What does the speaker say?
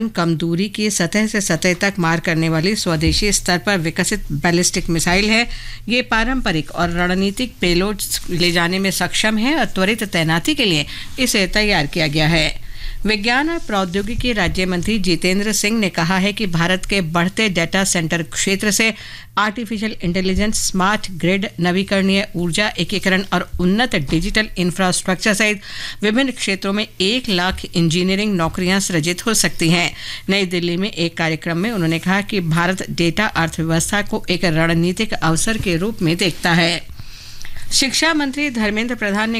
कम दूरी की सतह से सतह तक मार करने वाली स्वदेशी स्तर पर विकसित बैलिस्टिक मिसाइल है। ये पारंपरिक और रणनीतिक पेलोड्स ले जाने में सक्षम है और त्वरित तैनाती के लिए इसे तैयार किया गया है। विज्ञान और प्रौद्योगिकी राज्य मंत्री जितेंद्र सिंह ने कहा है कि भारत के बढ़ते डेटा सेंटर क्षेत्र से आर्टिफिशियल इंटेलिजेंस, स्मार्ट ग्रिड, नवीकरणीय ऊर्जा, एकीकरण और उन्नत डिजिटल इंफ्रास्ट्रक्चर सहित विभिन्न क्षेत्रों में 1 लाख इंजीनियरिंग नौकरियां सृजित हो सकती हैं। नई दिल्ली में एक कार्यक्रम में उन्होंने कहा कि भारत डेटा अर्थव्यवस्था को एक रणनीतिक अवसर के रूप में देखता है। शिक्षा मंत्री धर्मेंद्र प्रधान ने